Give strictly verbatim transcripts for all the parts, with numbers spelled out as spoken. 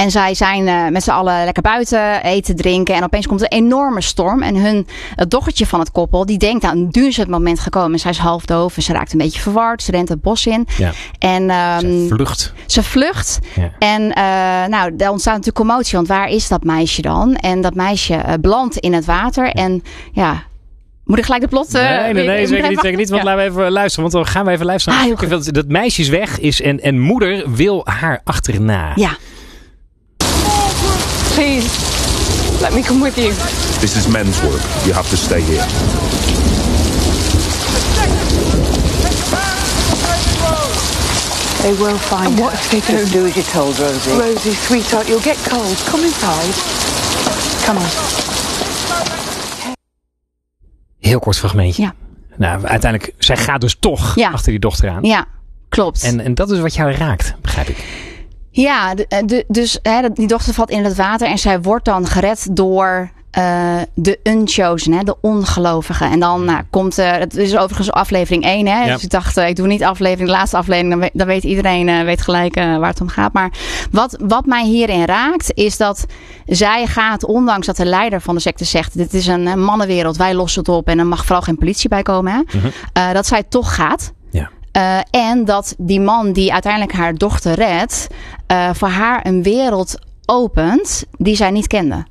En zij zijn uh, met z'n allen lekker buiten eten, drinken. En opeens komt er een enorme storm. En hun, het dochtertje van het koppel, die denkt, nou, nu is het moment gekomen. Zij is half doof en ze raakt een beetje verward. Ze rent het bos in. Ja. En, um, ze vlucht. Ze vlucht. Ja. En uh, nou, daar ontstaat natuurlijk commotie. Want waar is dat meisje dan? En dat meisje uh, belandt in het water. Ja. En ja... Moet ik gelijk de plot... Uh, nee, nee, nee, zeker niet, zeker niet. Want ja. laten we even luisteren. Want dan gaan we even luisteren. Ah, dat, dat meisje is weg is en, en moeder wil haar achterna. Ja. Please, let me come with you. This is men's work. You have to stay here. They will find and what if they don't? Just do as you're told, Rosie. Rosie, sweetheart, you'll get cold. Come inside. Come on. Heel kort fragmentje. Ja. Nou, uiteindelijk, zij gaat dus toch ja. achter die dochter aan. Ja, klopt. En, en dat is wat jou raakt, begrijp ik. Ja, de, de, dus hè, die dochter valt in het water en zij wordt dan gered door uh, de unchosen, hè, de ongelovigen. En dan nou, komt, uh, het is overigens aflevering één. Hè, ja. Dus ik dacht, uh, ik doe niet aflevering, de laatste aflevering, dan weet, dan weet iedereen uh, weet gelijk uh, waar het om gaat. Maar wat, wat mij hierin raakt, is dat zij gaat, ondanks dat de leider van de secte zegt, dit is een mannenwereld, wij lossen het op en er mag vooral geen politie bij komen. Hè, mm-hmm. uh, dat zij toch gaat. Ja. Uh, en dat die man die uiteindelijk haar dochter redt, uh, voor haar een wereld opent die zij niet kende.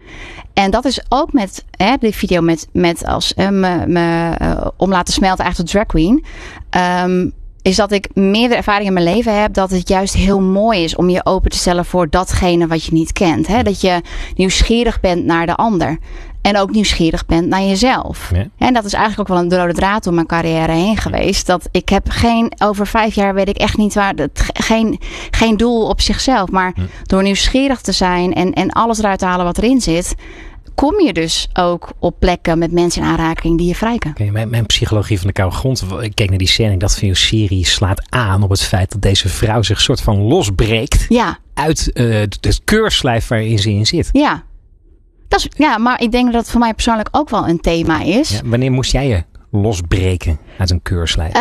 En dat is ook met hè, die video met, met als uh, me, me uh, om laten smelten eigenlijk de drag queen. Um, is dat ik meerdere ervaringen in mijn leven heb dat het juist heel mooi is om je open te stellen voor datgene wat je niet kent. Hè? Dat je nieuwsgierig bent naar de ander. En ook nieuwsgierig bent naar jezelf. Ja. En dat is eigenlijk ook wel een rode draad door mijn carrière heen geweest. Dat ik heb geen, over vijf jaar weet ik echt niet waar, dat, geen, geen doel op zichzelf. Maar ja. door nieuwsgierig te zijn en, en alles eruit te halen wat erin zit, kom je dus ook op plekken met mensen in aanraking die je vrijken. Okay, mijn, mijn psychologie van de koude grond. Ik keek naar die scène. Ik dacht van, je serie slaat aan op het feit dat deze vrouw zich soort van losbreekt. Ja. Uit uh, het keurslijf waarin ze in zit. Ja. Dat is, ja, maar ik denk dat het voor mij persoonlijk ook wel een thema is. Ja, wanneer moest jij je losbreken uit een keurslijf?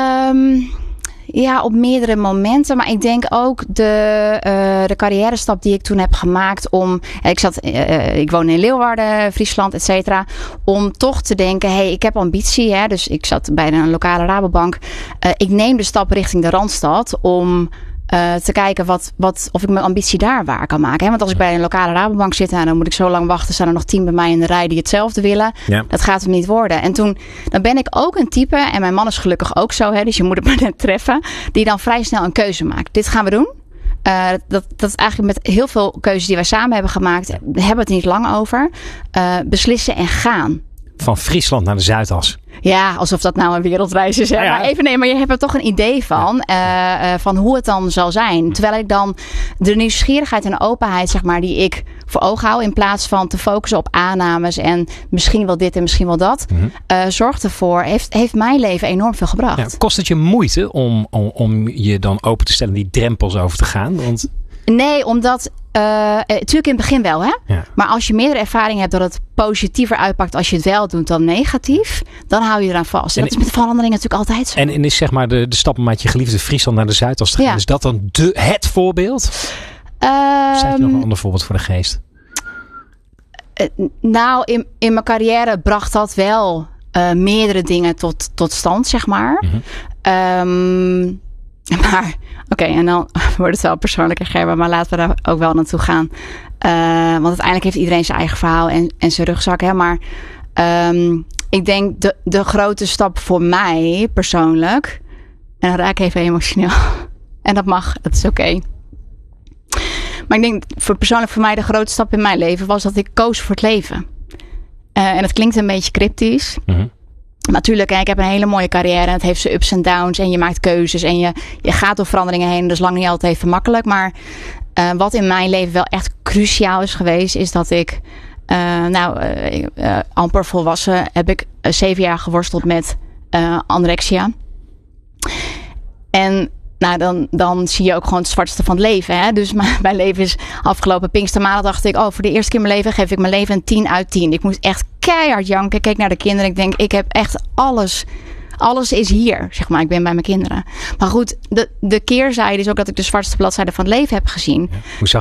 Um, ja, op meerdere momenten. Maar ik denk ook de, uh, de carrière stap die ik toen heb gemaakt om... Ik, zat, uh, ik woon in Leeuwarden, Friesland, et cetera. Om toch te denken, hé, hey, ik heb ambitie. Hè, dus ik zat bij een lokale Rabobank. Uh, ik neem de stap richting de Randstad om... Uh, te kijken wat, wat, of ik mijn ambitie daar waar kan maken. Hè? Want als ik bij een lokale Rabobank zit, nou, dan moet ik zo lang wachten. Staan er nog tien bij mij in de rij die hetzelfde willen. Ja. Dat gaat hem niet worden. En toen, dan ben ik ook een type, en mijn man is gelukkig ook zo, hè, dus je moet het maar net treffen, die dan vrij snel een keuze maakt. Dit gaan we doen. Uh, dat, dat is eigenlijk met heel veel keuzes die wij samen hebben gemaakt, ja. hebben we het niet lang over. Uh, beslissen en gaan. Van Friesland naar de Zuidas. Ja, alsof dat nou een wereldreis is. Hè? Ja, ja. Maar even nee, maar je hebt er toch een idee van. Ja. Uh, uh, van hoe het dan zal zijn. Terwijl ik dan de nieuwsgierigheid en openheid, zeg maar, die ik voor ogen hou. In plaats van te focussen op aannames en misschien wel dit en misschien wel dat. Mm-hmm. Uh, zorgt ervoor, heeft, heeft mijn leven enorm veel gebracht. Ja, kost het je moeite om, om, om je dan open te stellen die drempels over te gaan? Want... Nee, omdat... Uh, natuurlijk in het begin wel, hè? Ja. Maar als je meerdere ervaring hebt dat het positiever uitpakt als je het wel doet dan negatief, dan hou je eraan vast. En, en dat is met verandering natuurlijk altijd zo. En, en is zeg maar de, de stap om uit je geliefde Friesland naar de Zuidas te gaan, ja. is dat dan de, het voorbeeld? Um, of staat je nog een ander voorbeeld voor de geest? Uh, nou, in, in mijn carrière bracht dat wel uh, meerdere dingen tot, tot stand, zeg maar. Mm-hmm. Um, Maar, oké, okay, en dan wordt het wel persoonlijker, Gerben, maar laten we daar ook wel naartoe gaan. Uh, want uiteindelijk heeft iedereen zijn eigen verhaal en, en zijn rugzak, hè. Maar um, ik denk de, de grote stap voor mij persoonlijk, en dan raak ik even emotioneel, en dat mag, dat is oké. Okay. Maar ik denk, voor persoonlijk voor mij de grote stap in mijn leven was dat ik koos voor het leven. Uh, en dat klinkt een beetje cryptisch. Mm-hmm. Natuurlijk, ik heb een hele mooie carrière. Het heeft zijn ups en downs. En je maakt keuzes. En je, je gaat door veranderingen heen. Dat is lang niet altijd even makkelijk. Maar uh, wat in mijn leven wel echt cruciaal is geweest. Is dat ik, uh, nou, uh, uh, amper volwassen. Heb ik uh, zeven jaar geworsteld met uh, anorexia. En nou, dan, dan zie je ook gewoon het zwartste van het leven. Hè? Dus mijn, mijn leven is afgelopen Pinkstermaandag dacht ik, oh, voor de eerste keer in mijn leven geef ik mijn leven een tien uit tien. Ik moest echt keihard janken. Ik keek naar de kinderen. Ik denk, ik heb echt alles. Alles is hier, zeg maar. Ik ben bij mijn kinderen. Maar goed, de, de keerzijde is ook dat ik de zwartste bladzijde van het leven heb gezien. Ja. Hoe zag